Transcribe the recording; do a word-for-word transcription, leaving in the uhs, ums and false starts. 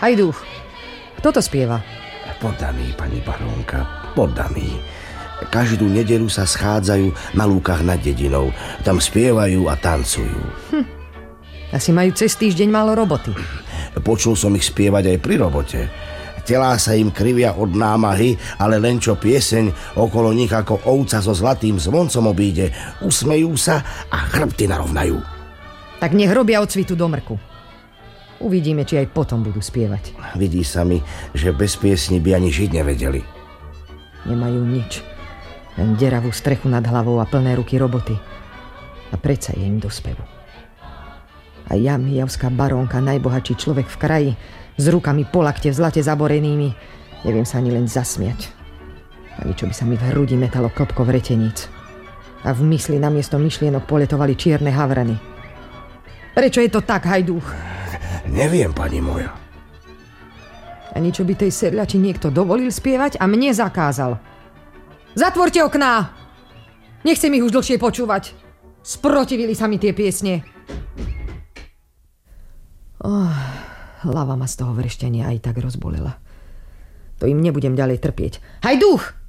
Hajduch, kto to spieva? Poddaní, pani barónka, poddaní. Každú nedeľu sa schádzajú na lúkach nad dedinou. Tam spievajú a tancujú. Hm. Asi majú cez týždeň málo roboty. Počul som ich spievať aj pri robote. Telá sa im krivia od námahy, ale len čo pieseň okolo nich ako ovca so zlatým zvoncom obíde, usmejú sa a chrbty narovnajú. Tak nech robia od cvitu do mrku. Uvidíme, či aj potom budú spievať. Vidí sa mi, že bez piesni by ani žiť nevedeli. Nemajú nič. Len deravú strechu nad hlavou a plné ruky roboty. A predsa je im do spevu. A ja, mijavská barónka, najbohatší človek v kraji, s rukami po lakte v zlate zaborenými, neviem sa ani len zasmiať. Ani čo by sa mi v hrudi metalo klopko vreteníc. A v mysli namiesto myšlienok poletovali čierne havrany. Prečo je to tak, Hajduch? Neviem, pani moja. A niečo by tej sedľači niekto dovolil spievať a mne zakázal. Zatvorte okná! Nechcem ich už dlhšie počúvať. Sprotivili sa mi tie piesne. Oh, hlava ma z toho vrešťania aj tak rozbolela. To im nebudem ďalej trpieť. Hajduch!